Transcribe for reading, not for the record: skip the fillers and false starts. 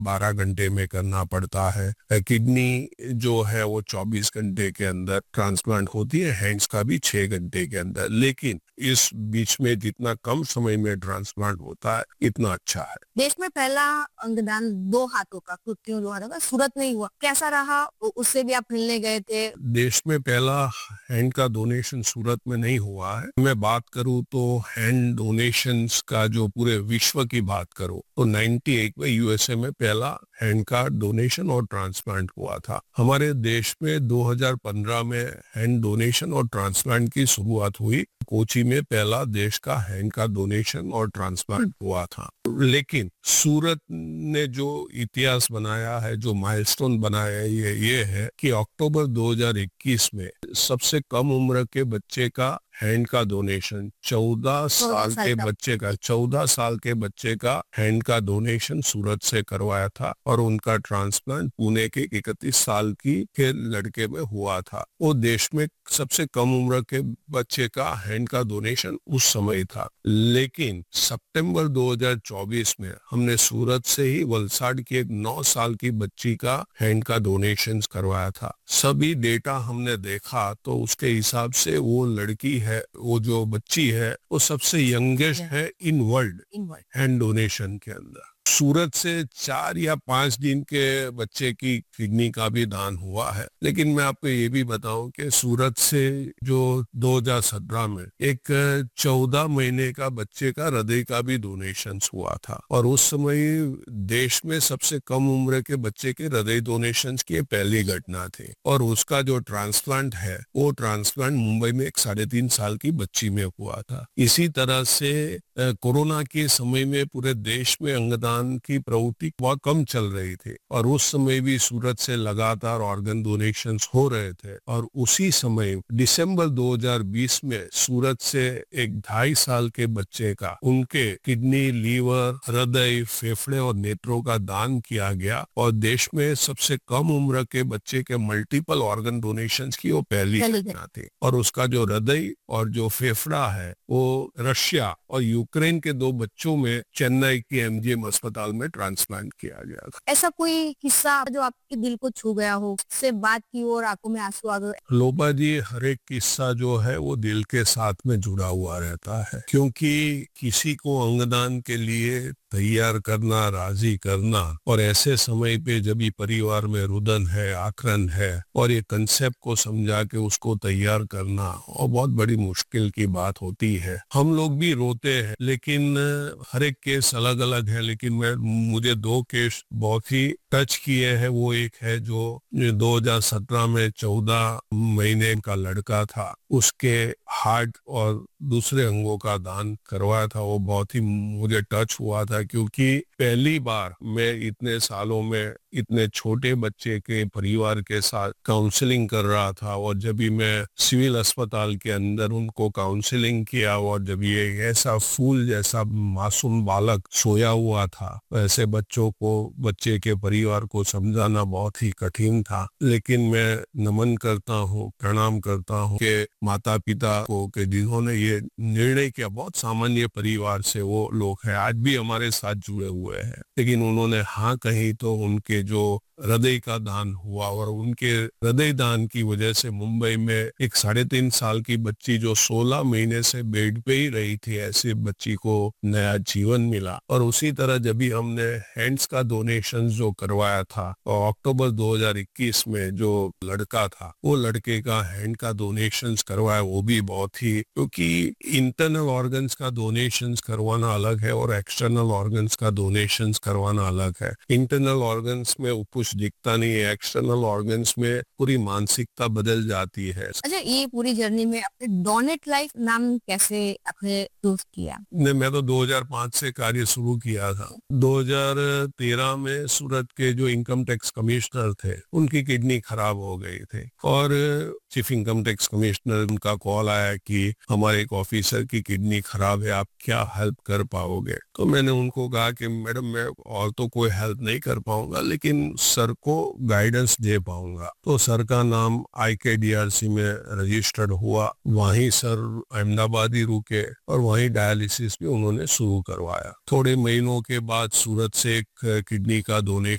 12 घंटे में करना पड़ता है। किडनी जो है वो 24 घंटे के अंदर ट्रांसप्लांट होती है, हैंड्स का भी 6 घंटे के अंदर। लेकिन इस बीच में जितना कम समय में ट्रांसप्लांट होता है इतना अच्छा है। देश में पहला अंगदान 2 हाथों का, कृत्रिम 2 हाथों का सूरत में ही हुआ, कैसा रहा? उससे भी आप मिलने गए थे? देश में पहला हैंड का डोनेशन सूरत में नहीं हुआ है। मैं बात करूं तो हैंड डोनेशंस का जो पूरे विश्व की बात करूं तो 98 में यूएसए में पहला हैंड का डोनेशन और ट्रांसप्लांट हुआ था। हमारे देश में 2015 में हैंड डोनेशन और ट्रांसप्लांट की शुरुआत हुई। कोची में पहला देश का हैंड का डोनेशन और ट्रांसप्लांट हुआ था। लेकिन सूरत ने जो इतिहास बनाया है, जो माइलस्टोन बनाया है, ये है कि अक्टूबर 2021 में सबसे कम उम्र के बच्चे का हैंड का डोनेशन 14 14 साल साल के का। बच्चे का 14 साल के बच्चे का हैंड का डोनेशन सूरत से करवाया था और उनका ट्रांसप्लांट पुणे के 31 साल के लड़के में हुआ था। वो देश में सबसे कम उम्र के बच्चे का हैंड का डोनेशन उस समय था। लेकिन सितंबर 2024 में हमने सूरत से ही वलसाड़ की एक 9 साल की बच्ची का हैंड का डोनेशन करवाया था। सभी डेटा हमने देखा तो उसके हिसाब से वो लड़की है, वो जो बच्ची है वो सबसे यंगेस्ट है इन वर्ल्ड हैंड डोनेशन के अंदर। सूरत से 4 या 5 दिन के बच्चे की किडनी का भी दान हुआ है। लेकिन मैं आपको ये भी बताऊं कि सूरत से जो 2017 में एक 14 महीने का बच्चे का हृदय का भी डोनेशन हुआ था और उस समय देश में सबसे कम उम्र के बच्चे के हृदय डोनेशन की ये पहली घटना थी। और उसका जो ट्रांसप्लांट है वो ट्रांसप्लांट मुंबई में एक 3.5 साल की बच्ची में हुआ था। इसी तरह से कोरोना के समय में पूरे देश में अंगदान की प्रवृत्ति बहुत कम चल रही थी और उस समय भी सूरत से लगातार ऑर्गन डोनेशंस हो रहे थे। और उसी समय दिसंबर 2020 में सूरत से एक 2.5 साल के बच्चे का उनके किडनी, लीवर, हृदय, फेफड़े और नेत्रों का दान किया गया और देश में सबसे कम उम्र के बच्चे के मल्टीपल ऑर्गन डोनेशंस की वो पहली घटना थी। और उसका जो हृदय और जो फेफड़ा है वो रशिया और यूक्रेन के 2 बच्चों में चेन्नई की एमजीएम अस्पताल में ट्रांसप्लांट किया गया था। ऐसा कोई किस्सा जो आपके दिल को छू गया हो, उससे बात की और आंखों में आंसू आ गए? लोबा जी, हर एक किस्सा जो है वो दिल के साथ में जुड़ा हुआ रहता है, क्योंकि किसी को अंगदान के लिए तैयार करना, राजी करना और ऐसे समय पे जब ये परिवार में रुदन है, आक्रन है और ये कंसेप्ट को समझा के उसको तैयार करना और बहुत बड़ी मुश्किल की बात होती है। हम लोग भी रोते हैं, लेकिन हर एक केस अलग अलग है। लेकिन मुझे 2 केस बहुत ही टच किए हैं। वो एक है जो 2017 में 14 महीने का लड़का था, उसके हार्ट और दूसरे अंगों का दान करवाया था। वो बहुत ही मुझे टच हुआ था, क्योंकि पहली बार मैं इतने सालों में इतने छोटे बच्चे के परिवार के साथ काउंसलिंग कर रहा था। और जब भी मैं सिविल अस्पताल के अंदर उनको काउंसलिंग किया और जब ये ऐसा फूल जैसा मासूम बालक सोया हुआ था, ऐसे बच्चे के परिवार को समझाना बहुत ही कठिन था। लेकिन मैं नमन करता हूँ, प्रणाम करता हूँ कि माता पिता को कि जिन्होंने ये निर्णय किया। बहुत सामान्य परिवार से वो लोग हैं, आज भी हमारे साथ जुड़े हुए हैं, लेकिन उन्होंने हाँ कही तो उनके जो हृदय का दान हुआ और उनके हृदय दान की वजह से मुंबई में एक 3.5 साल की बच्ची जो 16 महीने से बेड पे ही रही थी, ऐसी बच्ची को नया जीवन मिला। और उसी तरह जब भी हमने हैंड्स का डोनेशन जो करवाया था और अक्टूबर 2021 में जो लड़का था, वो लड़के का हैंड का डोनेशन करवाया, वो भी बहुत ही, क्योंकि इंटरनल ऑर्गन्स का डोनेशन करवाना अलग है और एक्सटर्नल ऑर्गन्स का डोनेशन करवाना अलग है। इंटरनल ऑर्गन्स में कुछ दिखता नहीं है, एक्सटर्नल ऑर्गन्स में पूरी मानसिकता बदल जाती है। अच्छा, ये पूरी जर्नी में आपने डोनेट लाइफ नाम कैसे आपने चूज किया? ने मैं तो 2005 से कार्य शुरू किया था। 2013 में सूरत के जो इनकम टैक्स कमिश्नर थे, उनकी किडनी खराब हो गई थी और चीफ इनकम टैक्स कमिश्नर, उनका कॉल आया कि हमारे एक ऑफिसर की किडनी खराब है, आप क्या हेल्प कर पाओगे? तो मैंने उनको कहा कि मैडम, मैं और तो कोई हेल्प नहीं कर पाऊंगा, लेकिन सर को गाइडेंस दे पाऊंगा। तो सर का नाम IKDRC में रजिस्टर्ड हुआ, वहीं सर अहमदाबाद ही रुके और वहीं डायलिसिस भी उन्होंने शुरू करवाया। थोड़े महीनों के बाद सूरत से एक किडनी का डोनेशन